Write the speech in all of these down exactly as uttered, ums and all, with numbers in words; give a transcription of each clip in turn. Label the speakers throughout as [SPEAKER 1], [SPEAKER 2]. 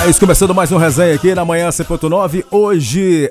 [SPEAKER 1] É isso, começando mais um resenha aqui na manhã cem ponto nove. Hoje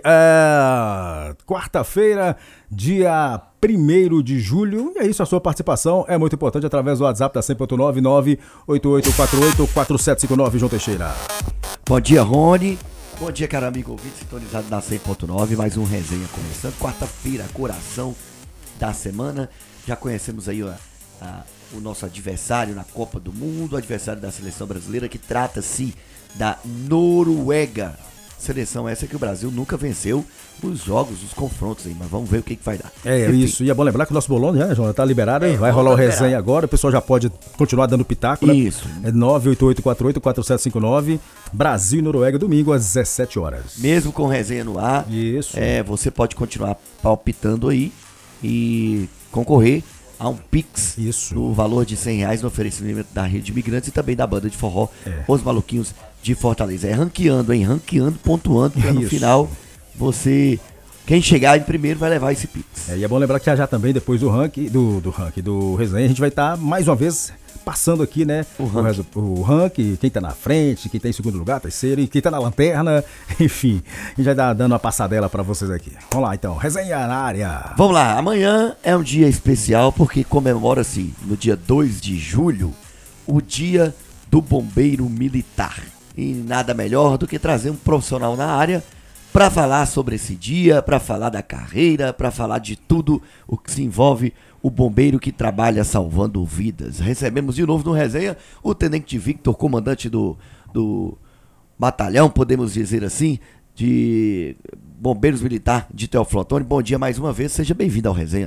[SPEAKER 1] é quarta-feira, dia primeiro de julho. E é isso, a sua participação é muito importante através do WhatsApp da cem ponto nove, nove oito oito quatro oito quatro sete cinco nove, João Teixeira.
[SPEAKER 2] Bom dia, Rony. Bom dia, caro amigo ouvinte, sintonizado na cem ponto nove. Mais um resenha começando. Quarta-feira, coração da semana. Já conhecemos aí a, a, o nosso adversário na Copa do Mundo, o adversário da seleção brasileira, que trata-se da Noruega. Seleção essa que o Brasil nunca venceu os jogos, os confrontos aí, mas vamos ver o que, que vai dar.
[SPEAKER 1] É
[SPEAKER 2] Enfim.
[SPEAKER 1] Isso, e é bom lembrar que o nosso bolão já, já tá liberado,
[SPEAKER 2] É,
[SPEAKER 1] vai rolar o
[SPEAKER 2] liberado.
[SPEAKER 1] resenha agora, o pessoal já pode continuar dando pitaco, né?
[SPEAKER 2] Isso.
[SPEAKER 1] É nove oito oito quatro oito quatro sete cinco nove, Brasil e Noruega, domingo às dezessete horas.
[SPEAKER 2] Mesmo com resenha no ar,
[SPEAKER 1] Isso.
[SPEAKER 2] é, você pode continuar palpitando aí e concorrer a um Pix
[SPEAKER 1] Isso.
[SPEAKER 2] no valor de cem reais no oferecimento da Rede de Imigrantes e também da banda de forró
[SPEAKER 1] É.
[SPEAKER 2] Os Maluquinhos de Fortaleza. É ranqueando, hein? Ranqueando, pontuando, pra no
[SPEAKER 1] Isso.
[SPEAKER 2] final você, quem chegar em primeiro vai levar esse Pix.
[SPEAKER 1] É, e é bom lembrar que já, já também, depois do ranking, do, do ranking, do resenha, a gente vai estar mais uma vez passando aqui, né?
[SPEAKER 2] O ranking.
[SPEAKER 1] resu- O ranking, quem tá na frente, quem tá em segundo lugar, terceiro, e quem tá na lanterna, enfim. A gente vai dar dando uma passadela pra vocês aqui. Vamos lá então, resenha na área.
[SPEAKER 2] Vamos lá, amanhã é um dia especial porque comemora-se no dia dois de julho o Dia do Bombeiro Militar. E nada melhor do que trazer um profissional na área para falar sobre esse dia, para falar da carreira, para falar de tudo o que se envolve o bombeiro que trabalha salvando vidas. Recebemos de novo no resenha o Tenente Victor, comandante do, do batalhão, podemos dizer assim, de Bombeiros Militar de Teófilo Otoni. Bom dia mais uma vez, seja bem-vindo ao resenha.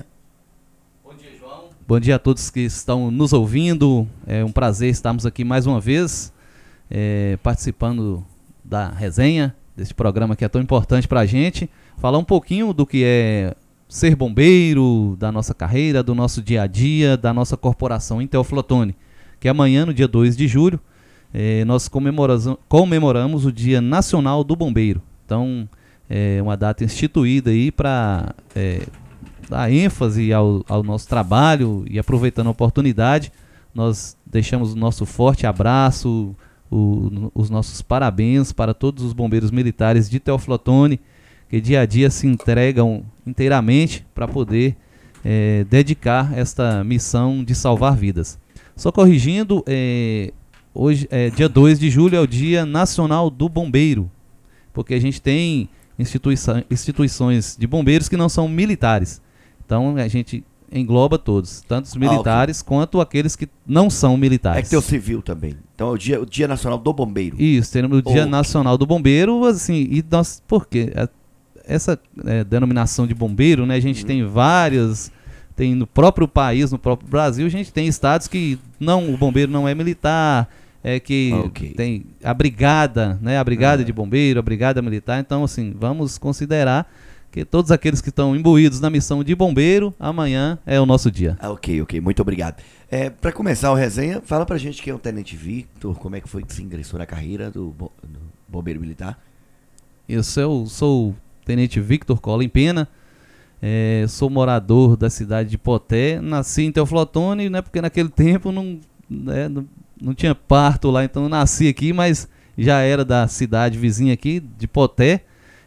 [SPEAKER 3] Bom dia a todos que estão nos ouvindo, é um prazer estarmos aqui mais uma vez, é, participando da resenha, desse programa que é tão importante para a gente, falar um pouquinho do que é ser bombeiro, da nossa carreira, do nosso dia a dia, da nossa corporação em Teófilo Otoni, que amanhã, no dia dois de julho, é, nós comemoramos, comemoramos o Dia Nacional do Bombeiro. Então, é uma data instituída aí para é, dar ênfase ao, ao nosso trabalho e aproveitando a oportunidade, nós deixamos o nosso forte abraço, o, os nossos parabéns para todos os bombeiros militares de Teófilo Otoni, que dia a dia se entregam inteiramente para poder é, dedicar esta missão de salvar vidas. Só corrigindo, é, hoje é dia dois de julho, é o Dia Nacional do Bombeiro, porque a gente tem instituição, instituições de bombeiros que não são militares. Então a gente engloba todos, tanto os militares ah, okay. quanto aqueles que não são militares.
[SPEAKER 2] É que tem o civil também. Então é o Dia, o dia Nacional do Bombeiro.
[SPEAKER 3] Isso, temos o Dia
[SPEAKER 2] okay.
[SPEAKER 3] Nacional do Bombeiro, assim, e nós, por quê? Essa é, denominação de bombeiro, né, a gente uhum. tem várias, tem no próprio país, no próprio Brasil, a gente tem estados que não, o bombeiro não é militar, é que okay. tem a brigada, né, a brigada uhum. de bombeiro, a brigada militar, então assim, vamos considerar que todos aqueles que estão imbuídos na missão de bombeiro, amanhã é o nosso dia.
[SPEAKER 2] Ah, ok, ok, muito obrigado. É, para começar o resenha, fala pra gente quem é o Tenente Victor, como é que foi que se ingressou na carreira do, bo- do bombeiro militar?
[SPEAKER 3] Eu sou, sou o Tenente Victor Colin Pena, é, sou morador da cidade de Poté, nasci em Teófilo Otoni, né, porque naquele tempo não, né, não, não tinha parto lá, então eu nasci aqui, mas já era da cidade vizinha aqui, de Poté.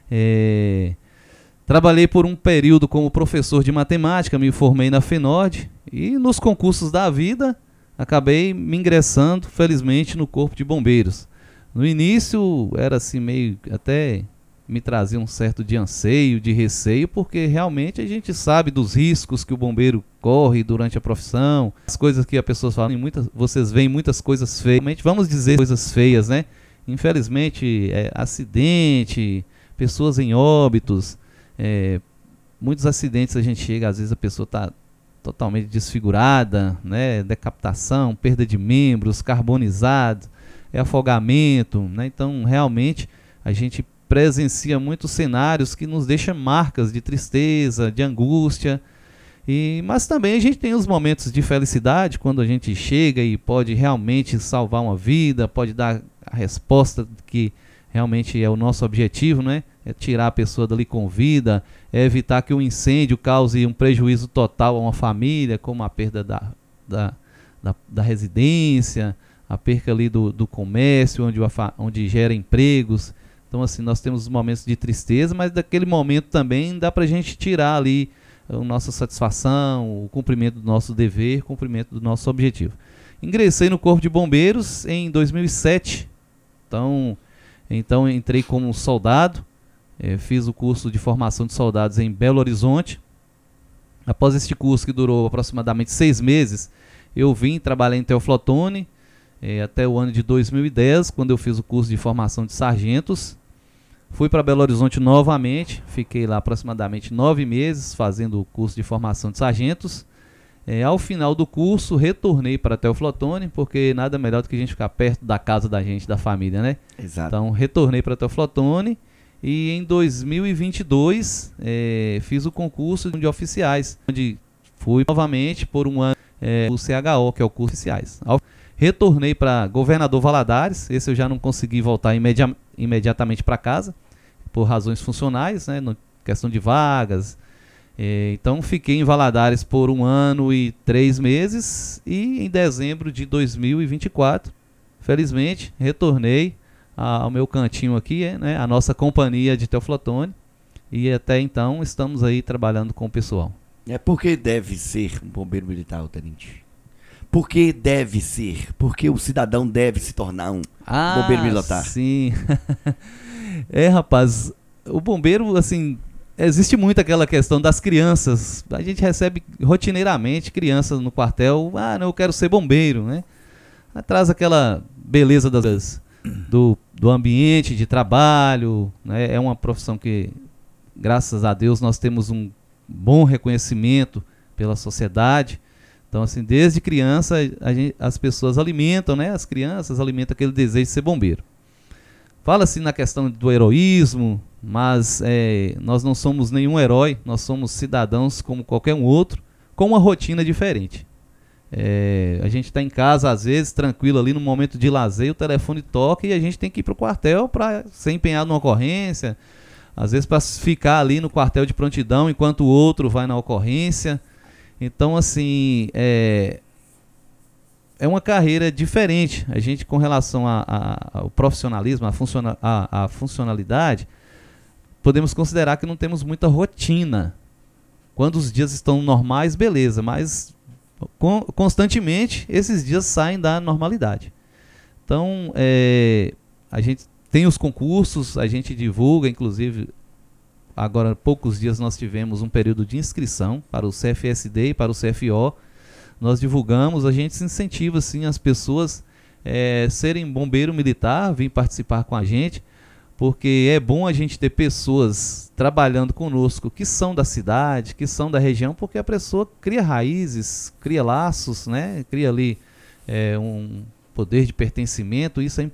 [SPEAKER 3] É, trabalhei por um período como professor de matemática, me formei na FENORD e nos concursos da vida acabei me ingressando, felizmente, no Corpo de Bombeiros. No início era assim meio até me trazia um certo de anseio, de receio, porque realmente a gente sabe dos riscos que o bombeiro corre durante a profissão, as coisas que as pessoas falam, muitas, vocês veem muitas coisas feias, vamos dizer coisas feias, né? Infelizmente, é, acidente, pessoas em óbitos, é, muitos acidentes a gente chega, às vezes a pessoa está totalmente desfigurada, né? Decapitação, perda de membros, carbonizado, é afogamento, né? Então realmente a gente presencia muitos cenários que nos deixam marcas de tristeza, de angústia, e, mas também a gente tem os momentos de felicidade, quando a gente chega e pode realmente salvar uma vida, pode dar a resposta que realmente é o nosso objetivo, né? É tirar a pessoa dali com vida, é evitar que o incêndio cause um prejuízo total a uma família, como a perda da, da, da, da residência, a perca ali do, do comércio, onde, onde gera empregos. Então, assim, nós temos momentos de tristeza, mas daquele momento também dá para a gente tirar ali a nossa satisfação, o cumprimento do nosso dever, o cumprimento do nosso objetivo. Ingressei no Corpo de Bombeiros em dois mil e sete, então, então entrei como soldado, eh, fiz o curso de formação de soldados em Belo Horizonte. Após este curso, que durou aproximadamente seis meses, eu vim trabalhar em Teoflotone, eh, até o ano de dois mil e dez, quando eu fiz o curso de formação de sargentos. Fui para Belo Horizonte novamente, fiquei lá aproximadamente nove meses fazendo o curso de formação de sargentos. É, ao final do curso, retornei para Teoflotone, porque nada melhor do que a gente ficar perto da casa da gente, da família, né?
[SPEAKER 2] Exato.
[SPEAKER 3] Então, retornei para Teoflotone e em dois mil e vinte e dois é, fiz o concurso de oficiais, onde fui novamente por um ano é, o C H O, que é o curso de oficiais. Ao Retornei para Governador Valadares, esse eu já não consegui voltar imedi imediatamente para casa, por razões funcionais, né, no, questão de vagas. É, então fiquei em Valadares por um ano e três meses e em dezembro de dois mil e vinte e quatro, felizmente, retornei a, ao meu cantinho aqui, é, né, a nossa companhia de Teoflotone, e até então estamos aí trabalhando com o pessoal.
[SPEAKER 2] É porque deve ser um bombeiro militar, tenente? Por que deve ser? Porque o cidadão deve se tornar um
[SPEAKER 3] ah,
[SPEAKER 2] bombeiro militar?
[SPEAKER 3] Sim. É, rapaz, o bombeiro, assim, existe muito aquela questão das crianças. A gente recebe rotineiramente crianças no quartel, ah, não, eu quero ser bombeiro, né? Traz aquela beleza das, do, do ambiente de trabalho, né? É uma profissão que, graças a Deus, nós temos um bom reconhecimento pela sociedade. Então, assim, desde criança, a gente, as pessoas alimentam, né? As crianças alimentam aquele desejo de ser bombeiro. Fala-se na questão do heroísmo, mas é, nós não somos nenhum herói, nós somos cidadãos como qualquer um outro, com uma rotina diferente. É, a gente está em casa, às vezes, tranquilo ali no momento de lazer, o telefone toca e a gente tem que ir para o quartel para ser empenhado numa ocorrência, às vezes para ficar ali no quartel de prontidão enquanto o outro vai na ocorrência. Então, assim, é, é uma carreira diferente. A gente, com relação a, a, ao profissionalismo, a, funciona, a, a funcionalidade, podemos considerar que não temos muita rotina. Quando os dias estão normais, beleza, mas con, constantemente esses dias saem da normalidade. Então, é, a gente tem os concursos, a gente divulga, inclusive... Agora, há poucos dias nós tivemos um período de inscrição para o C F S D e para o C F O. Nós divulgamos, a gente incentiva assim, as pessoas é, serem bombeiro militar, vir participar com a gente, porque é bom a gente ter pessoas trabalhando conosco que são da cidade, que são da região, porque a pessoa cria raízes, cria laços, né? Cria ali é, um poder de pertencimento. Isso é